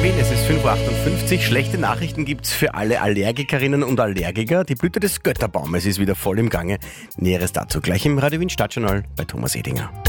Wien, es ist 5.58 Uhr. Schlechte Nachrichten gibt's für alle Allergikerinnen und Allergiker. Die Blüte des Götterbaumes ist wieder voll im Gange. Näheres dazu gleich im Radio Wien Stadtjournal bei Thomas Edinger.